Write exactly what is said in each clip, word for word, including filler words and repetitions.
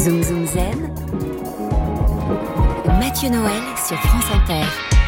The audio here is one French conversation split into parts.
Zoom Zoom Zen. Mathieu Noël sur France Inter.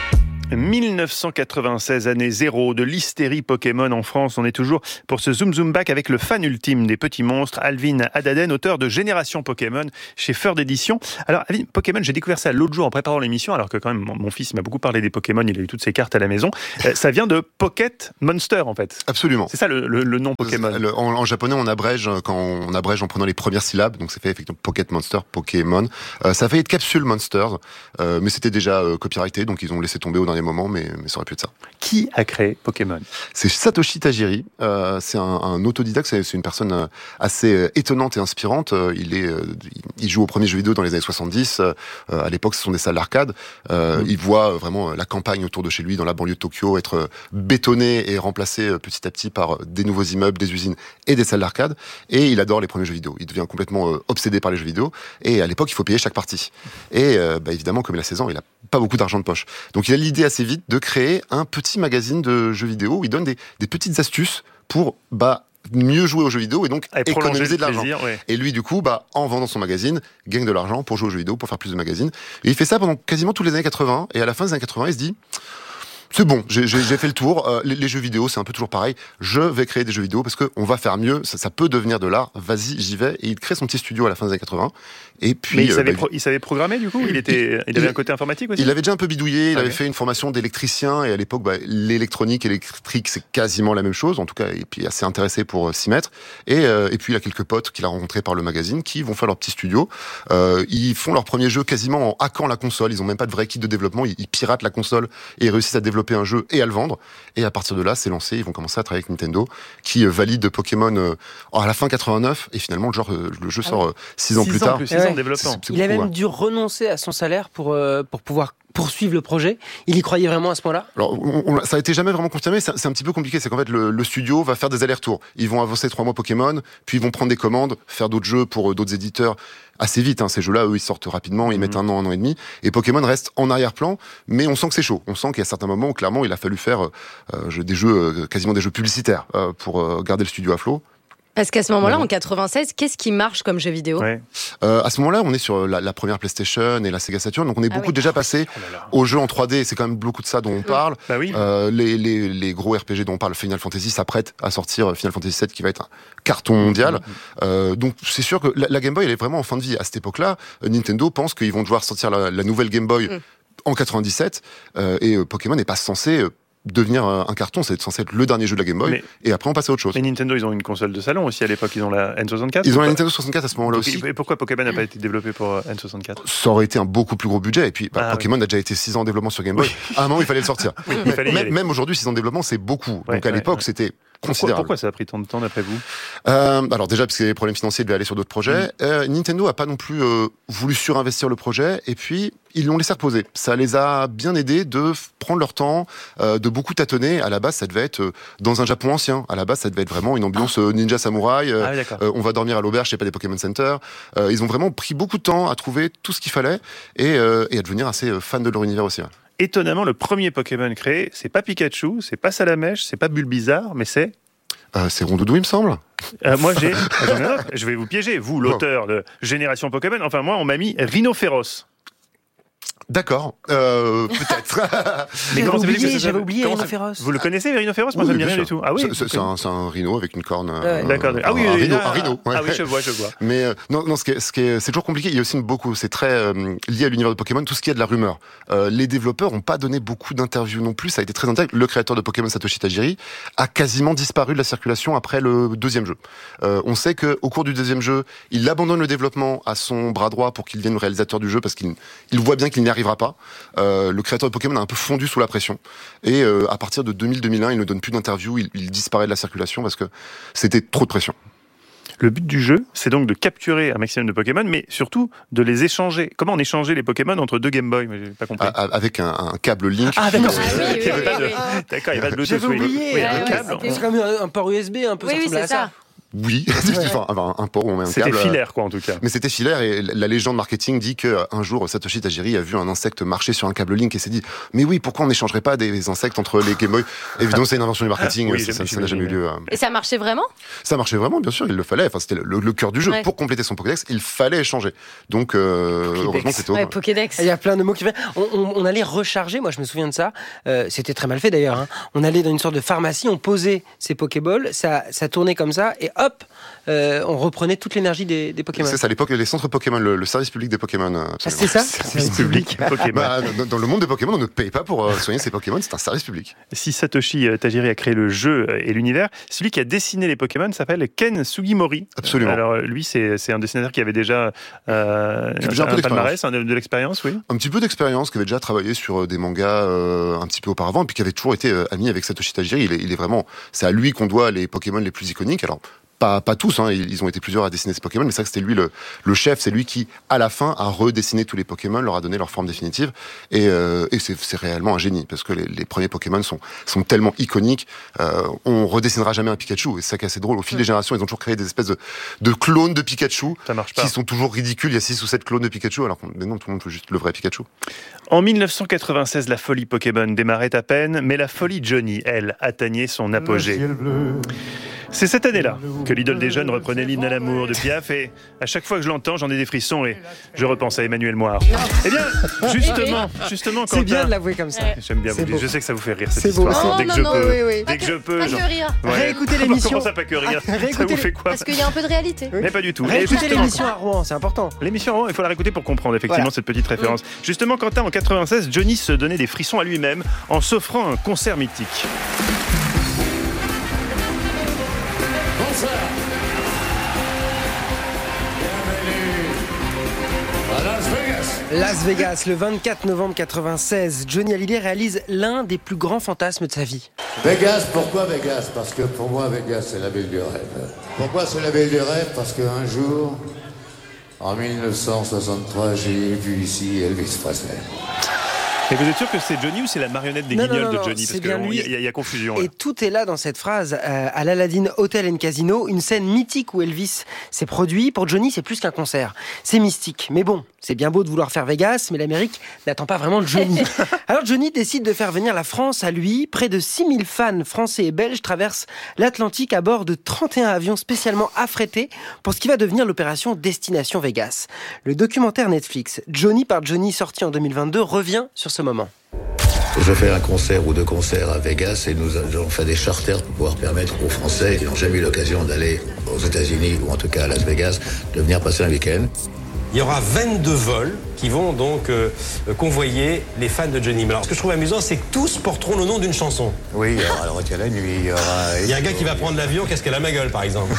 dix-neuf cent quatre-vingt-seize, année zéro de l'hystérie Pokémon en France. On est toujours pour ce Zoom Zoom Back avec le fan ultime des petits monstres, Alvin Adaden, auteur de Génération Pokémon chez Ferd Éditions. Alors, Alvin, Pokémon, j'ai découvert ça l'autre jour en préparant l'émission, alors que quand même, mon, mon fils m'a beaucoup parlé des Pokémon, il a eu toutes ses cartes à la maison. Euh, ça vient de Pocket Monster, en fait. Absolument. C'est ça le, le, le nom Pokémon. Le, en, en japonais, on abrège quand on abrège en prenant les premières syllabes, donc c'est fait effectivement Pocket Monster, Pokémon. Euh, ça a failli être Capsule Monsters, euh, mais c'était déjà euh, copyrighté, donc ils ont laissé tomber au dernier moment, mais, mais ça aurait pu être ça. Qui a créé Pokémon ? C'est Satoshi Tajiri. Euh, c'est un, un autodidacte. C'est, c'est une personne assez étonnante et inspirante. Il est, il joue aux premiers jeux vidéo dans les années soixante-dix. Euh, à l'époque, ce sont des salles d'arcade. Euh, mmh. Il voit vraiment la campagne autour de chez lui, dans la banlieue de Tokyo, être bétonnée et remplacée petit à petit par des nouveaux immeubles, des usines et des salles d'arcade. Et il adore les premiers jeux vidéo. Il devient complètement obsédé par les jeux vidéo. Et à l'époque, il faut payer chaque partie. Et euh, bah, évidemment, comme il a seize ans, il a pas beaucoup d'argent de poche. Donc, il a l'idée assez vite de créer un petit magazine de jeux vidéo où il donne des, des petites astuces pour bah, mieux jouer aux jeux vidéo et donc et économiser de l'argent. Plaisir, ouais. Et lui, du coup, bah, en vendant son magazine, gagne de l'argent pour jouer aux jeux vidéo, pour faire plus de magazines. Et il fait ça pendant quasiment toutes les années quatre-vingts. Et à la fin des années quatre-vingts, il se dit... C'est bon, j'ai, j'ai, j'ai fait le tour. Euh, les, les jeux vidéo, c'est un peu toujours pareil. Je vais créer des jeux vidéo parce que on va faire mieux. Ça, ça peut devenir de l'art. Vas-y, j'y vais. Et il crée son petit studio à la fin des années quatre-vingts. Et puis, mais il savait, euh, bah, pro- il savait programmer du coup. Il était, il, il avait il, un côté informatique aussi. Il avait déjà un peu bidouillé. Il ah avait ouais. fait une formation d'électricien. Et à l'époque, bah, l'électronique, électrique, c'est quasiment la même chose. En tout cas, et puis assez intéressé pour euh, s'y mettre. Et, euh, et puis il a quelques potes qu'il a rencontrés par le magazine qui vont faire leur petit studio. Euh, ils font leur premier jeu quasiment en hackant la console. Ils ont même pas de vrai kit de développement. Ils, ils piratent la console et ils réussissent à développer un jeu et à le vendre. Et à partir de là, c'est lancé. Ils vont commencer à travailler avec Nintendo, qui valide Pokémon euh, à la fin quatre-vingt-neuf. Et finalement, le, genre, euh, le jeu sort euh, six ans six plus ans tard. Plus six ans de développement. C'est, c'est Il beaucoup, a même ouais. dû renoncer à son salaire pour euh, pour pouvoir poursuivre le projet. Il y croyait vraiment à ce point-là ? Alors, on, on, ça a été jamais vraiment confirmé. C'est, c'est un petit peu compliqué. C'est qu'en fait, le, le studio va faire des allers-retours. Ils vont avancer trois mois Pokémon, puis ils vont prendre des commandes, faire d'autres jeux pour euh, d'autres éditeurs. Assez vite, hein, ces jeux-là, eux, ils sortent rapidement, ils mmh. mettent un an, un an et demi. Et Pokémon reste en arrière-plan, mais on sent que c'est chaud. On sent qu'il y a certains moments où, clairement, il a fallu faire euh, des jeux, euh, quasiment des jeux publicitaires euh, pour euh, garder le studio à flot. Parce qu'à ce moment-là, en quatre-vingt-seize, qu'est-ce qui marche comme jeu vidéo ? ouais. euh, À ce moment-là, on est sur la, la première PlayStation et la Sega Saturn, donc on est ah beaucoup oui. déjà passé oh là là. aux jeux en trois D. C'est quand même beaucoup de ça dont on parle. Bah oui. euh, les, les, les gros R P G dont on parle, Final Fantasy s'apprête à sortir Final Fantasy sept, qui va être un carton mondial. Mmh. Euh, donc c'est sûr que la, la Game Boy, elle est vraiment en fin de vie. À cette époque-là, Nintendo pense qu'ils vont devoir sortir la, la nouvelle Game Boy mmh. en quatre-vingt-dix-sept, euh, et euh, Pokémon n'est pas censé... Euh, devenir un carton, c'est censé être le dernier jeu de la Game Boy, mais, et après on passe à autre chose. Mais Nintendo, ils ont une console de salon aussi à l'époque, ils ont la N soixante-quatre. Ils ont la Nintendo soixante-quatre à ce moment-là donc, aussi. Et pourquoi Pokémon n'a pas été développé pour N soixante-quatre ? Ça aurait été un beaucoup plus gros budget, et puis bah, ah, Pokémon oui. a déjà été six ans en développement sur Game Boy. Oui. À un moment, il fallait le sortir. oui, il fallait même, même aujourd'hui, six ans de développement, c'est beaucoup. Ouais, donc à ouais, l'époque, ouais. c'était Pourquoi, considérable. pourquoi ça a pris tant de temps d'après vous ? euh, Alors déjà, parce que les problèmes financiers devaient aller sur d'autres projets. Mmh. Euh, Nintendo a pas non plus euh, voulu surinvestir le projet, et puis ils l'ont laissé reposer. Ça les a bien aidés de f- prendre leur temps, euh, de beaucoup tâtonner. À la base, ça devait être euh, dans un Japon ancien. À la base, ça devait être vraiment une ambiance euh, ninja samouraï. Euh, ah, oui, euh, on va dormir à l'auberge, c'est pas des Pokémon Center. Euh, ils ont vraiment pris beaucoup de temps à trouver tout ce qu'il fallait et, euh, et à devenir assez euh, fan de leur univers aussi. Étonnamment, le premier Pokémon créé, c'est pas Pikachu, c'est pas Salamèche, c'est pas Bulbizarre, mais c'est... Euh, c'est Rondoudou, il me semble. Euh, moi, j'ai... Je vais vous piéger, vous, l'auteur de Génération Pokémon. Enfin, moi, on m'a mis Rhinophéros. D'accord, euh, peut-être. Mais j'avais oublié, j'avais oublié Rhinophéros. Vous le connaissez, Rhinophéros ? Moi, oui, ça me dit rien sûr. du tout. Ah oui. C'est, c'est, un, c'est un rhino avec une corne. Euh, D'accord. Ah oui, un, oui, rhino, ah, un rhino. Ouais. Ah oui, je vois, je vois. Mais euh, non, non, ce qui est, ce qui est, c'est toujours compliqué. Il y a aussi beaucoup, c'est très euh, lié à l'univers de Pokémon. Tout ce qui est de la rumeur. Euh, les développeurs n'ont pas donné beaucoup d'interviews non plus. Ça a été très intègre. Le créateur de Pokémon, Satoshi Tajiri, a quasiment disparu de la circulation après le deuxième jeu. Euh, on sait que au cours du deuxième jeu, il abandonne le développement à son bras droit pour qu'il devienne le réalisateur du jeu parce qu'il il voit bien qu'il n'y arrivera pas. Euh, le créateur de Pokémon a un peu fondu sous la pression. Et euh, à partir de deux mille deux mille un, il ne donne plus d'interviews, il, il disparaît de la circulation parce que c'était trop de pression. Le but du jeu, c'est donc de capturer un maximum de Pokémon, mais surtout de les échanger. Comment on échangeait les Pokémon entre deux Game Boy ? J'ai pas compris. À, avec un, un câble Link. Ah d'accord. Ah, oui, oui, oui, oui. D'accord, il n'y a pas de Bluetooth. J'avais oublié. Oui, Ah, un ouais, câble. C'est comme un, un port U S B un peu. Oui, ça oui, ressemble c'est à ça. ça. oui, enfin, un, un port où on met un C'était câble. filaire, quoi, en tout cas. Mais c'était filaire, et la légende marketing dit qu'un jour, Satoshi Tajiri a vu un insecte marcher sur un câble Link et s'est dit « Mais oui, pourquoi on n'échangerait pas des insectes entre les Game Boy ?» Évidemment, c'est une invention du marketing, oui, ça, ça n'a jamais eu lieu. Et ça marchait vraiment ? Ça marchait vraiment, bien sûr, il le fallait. Enfin, c'était le, le cœur du jeu. Ouais. Pour compléter son Pokédex, il fallait échanger. Donc, euh, heureusement, c'était Ouais, au... Pokédex. Il y a plein de mots qui viennent. On, on, on allait recharger, moi je me souviens de ça. Euh, c'était très mal fait d'ailleurs. Hein. On allait dans une sorte de pharmacie, on posait ses Pokéballs, ça, ça tournait comme ça, et hop, euh, on reprenait toute l'énergie des, des Pokémon. C'est ça, à l'époque, les centres Pokémon, le, le service public des Pokémon. Ah, c'est ça Service public Pokémon. Bah, dans, dans le monde des Pokémon, on ne paye pas pour euh, soigner ses Pokémon, c'est un service public. Si Satoshi Tajiri a créé le jeu et l'univers, celui qui a dessiné les Pokémon s'appelle Ken Sugimori. Absolument. Alors lui, c'est, c'est un dessinateur qui avait déjà, euh, déjà un, un, peu un palmarès, un, de, de l'expérience, oui. Un petit peu d'expérience, qui avait déjà travaillé sur des mangas euh, un petit peu auparavant, et puis qui avait toujours été euh, ami avec Satoshi Tajiri. Il est, il est vraiment, c'est à lui qu'on doit les Pokémon les plus iconiques. Alors, Pas, pas tous, hein, ils ont été plusieurs à dessiner ces Pokémon, mais c'est vrai que c'était lui le, le chef, c'est lui qui, à la fin, a redessiné tous les Pokémon, leur a donné leur forme définitive, et, euh, et c'est, c'est réellement un génie, parce que les, les premiers Pokémon sont, sont tellement iconiques, euh, on redessinera jamais un Pikachu, et c'est ça qui est assez drôle, au fil des générations, ils ont toujours créé des espèces de, de clones de Pikachu, ça marche pas. Qui sont toujours ridicules, il y a six ou sept clones de Pikachu, alors que non, tout le monde veut juste le vrai Pikachu. En dix-neuf cent quatre-vingt-seize, la folie Pokémon démarrait à peine, mais la folie Johnny, elle, atteignait son apogée. C'est cette année-là que l'idole des jeunes reprenait l'hymne à l'amour de Piaf, et à chaque fois que je l'entends, j'en ai des frissons et je repense à Emmanuel Moir. Eh bien, justement, justement, Quentin, c'est bien de l'avouer comme ça. J'aime bien C'est vous dire, beau. je sais que ça vous fait rire cette C'est beau, histoire. c'est- Dès que Non, je non, peux, oui, oui. dès que je peux, Pas j'en- que rire. Ouais. Réécoutez l'émission. Comment ça, pas que rire Ça Réécoutez vous fait quoi Parce qu'il y a un peu de réalité. Mais pas du tout. Et Réécoutez justement, l'émission à Rouen, c'est important. L'émission, il faut la réécouter pour comprendre effectivement Voilà. cette petite référence. Justement, Quentin, en quatre-vingt-seize, Johnny se donnait des frissons à lui-même en s'offrant un concert mythique. Bonsoir. Bienvenue à Las Vegas. Las Vegas, le vingt-quatre novembre quatre-vingt-seize, Johnny Hallyday réalise l'un des plus grands fantasmes de sa vie. Vegas, pourquoi Vegas? Parce que pour moi, Vegas, c'est la ville du rêve. Pourquoi c'est la ville du rêve? Parce qu'un jour, en dix-neuf cent soixante-trois, j'ai vu ici Elvis Presley. Et vous êtes sûr que c'est Johnny ou c'est la marionnette des Non, non, guignols non, de non, Johnny? c'est Parce bien lui. qu'il y, a- y a confusion. Là. Et tout est là dans cette phrase. Euh, à l'Aladdin Hotel and Casino, une scène mythique où Elvis s'est produit. Pour Johnny, c'est plus qu'un concert. C'est mystique. Mais bon, c'est bien beau de vouloir faire Vegas, mais l'Amérique n'attend pas vraiment de Johnny. Alors Johnny décide de faire venir la France à lui. Près de six mille fans français et belges traversent l'Atlantique à bord de trente et un avions spécialement affrétés pour ce qui va devenir l'opération Destination Vegas. Le documentaire Netflix Johnny par Johnny, sorti en deux mille vingt-deux, revient sur ce moment. Je fais un concert ou deux concerts à Vegas et nous avons fait des charters pour pouvoir permettre aux Français qui n'ont jamais eu l'occasion d'aller aux États-Unis ou en tout cas à Las Vegas de venir passer un week-end. Il y aura vingt-deux vols qui vont donc euh, convoyer les fans de Johnny. Alors, ce que je trouve amusant, c'est que tous porteront le nom d'une chanson. Oui, alors il y a la nuit, il y aura... Il y a un gars qui va prendre l'avion, qu'est-ce qu'elle a ma gueule, par exemple.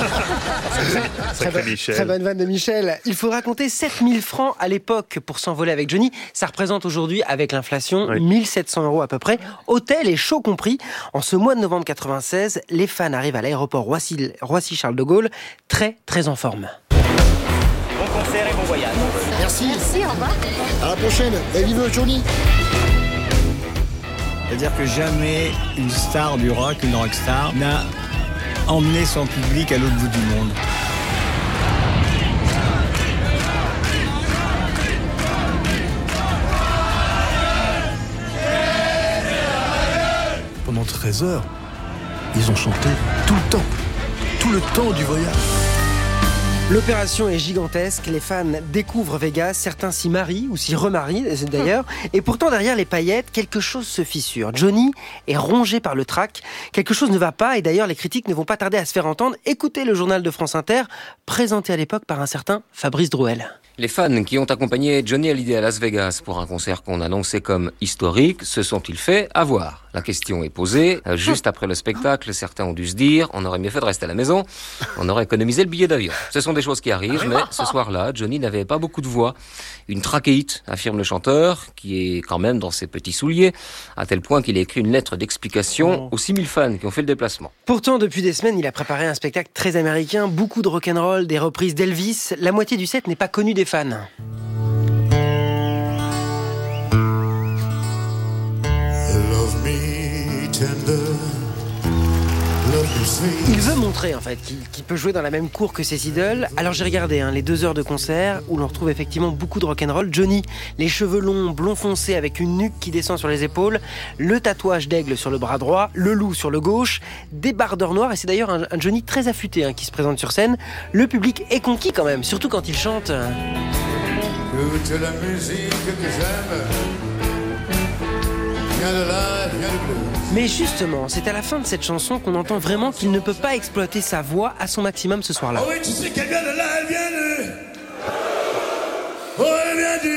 Sacré Michel. Très bonne vanne de Michel. Il faudra compter sept mille francs à l'époque pour s'envoler avec Johnny. Ça représente aujourd'hui, avec l'inflation, Oui. mille sept cents euros à peu près. Hôtel et show compris. En ce mois de novembre quatre-vingt-seize, les fans arrivent à l'aéroport Roissy, Roissy-Charles de Gaulle, très très en forme. Bon concert et bon voyage. Merci. Merci, au revoir. À la prochaine. Et vive Johnny. C'est-à-dire que jamais une star du rock, une rockstar, n'a emmené son public à l'autre bout du monde. Pendant treize heures, ils ont chanté tout le temps. Tout le temps du voyage. L'opération est gigantesque, les fans découvrent Vegas, certains s'y marient ou s'y remarient d'ailleurs, et pourtant derrière les paillettes, quelque chose se fissure. Johnny est rongé par le trac, quelque chose ne va pas et d'ailleurs les critiques ne vont pas tarder à se faire entendre. Écoutez le journal de France Inter, présenté à l'époque par un certain Fabrice Drouel. Les fans qui ont accompagné Johnny Hallyday à Las Vegas pour un concert qu'on annonçait comme historique se sont-ils fait avoir? La question est posée. Euh, juste après le spectacle, certains ont dû se dire on aurait mieux fait de rester à la maison, on aurait économisé le billet d'avion. Ce sont des choses qui arrivent, mais ce soir-là, Johnny n'avait pas beaucoup de voix. Une trachéite, affirme le chanteur, qui est quand même dans ses petits souliers, à tel point qu'il a écrit une lettre d'explication aux six mille fans qui ont fait le déplacement. Pourtant, depuis des semaines, il a préparé un spectacle très américain, beaucoup de rock'n'roll, des reprises d'Elvis. La moitié du set n'est pas connue des fans. Love me tender, love me sweet. Il veut montrer montrer en fait qu'il, qu'il peut jouer dans la même cour que ses idoles. Alors j'ai regardé hein, les deux heures de concert où l'on retrouve effectivement beaucoup de rock'n'roll. Johnny, les cheveux longs, blond foncé avec une nuque qui descend sur les épaules, le tatouage d'aigle sur le bras droit, le loup sur le gauche, des bardeurs noirs et c'est d'ailleurs un, un Johnny très affûté hein, qui se présente sur scène. Le public est conquis quand même, surtout quand il chante. Toute la musique que j'aime vient de là, vient de blues. Mais justement, c'est à la fin de cette chanson qu'on entend vraiment qu'il ne peut pas exploiter sa voix à son maximum ce soir-là. Oh oui, tu sais qu'elle vient de là, elle vient de... Oh, elle vient du...